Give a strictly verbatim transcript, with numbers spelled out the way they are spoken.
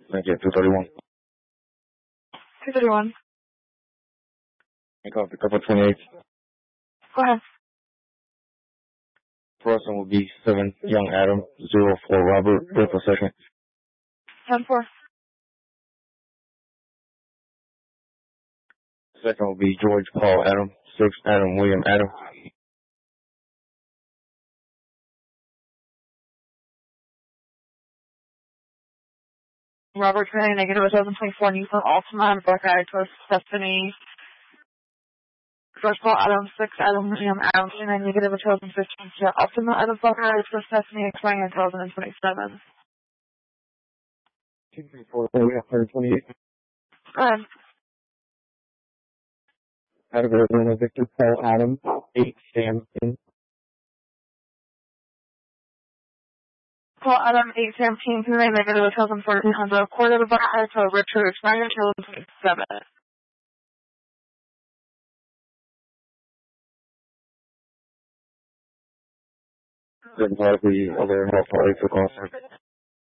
Thank you. two thirty-one. two thirty-one. I call pick up at twenty-eight. Go ahead. First one will be seven Young Adam, zero four Robert, vehicle second. ten four. Second will be George Paul Adam, six Adam William Adam. Robert Trinity, negative one thousand twenty-four, Nissan Altima, Buckeye, Toast, Destiny. George Paul Adam, six Adam William Adam, and negative one thousand fifteen, Kia Altima, Adam Buckeye, Toast, Destiny, expiring in two thousand twenty-seven. two three four, we have one twenty-eight. Go ahead. Adam Arizona, Victor Paul Adam, eight Samson. Paul Adam, eight seventeen, Hyundai, negative one thousand fourteen, Honda Accord, Adam Buckeye, Toast, Richard, expiring in two thousand twenty-seven. Then probably other help for concert.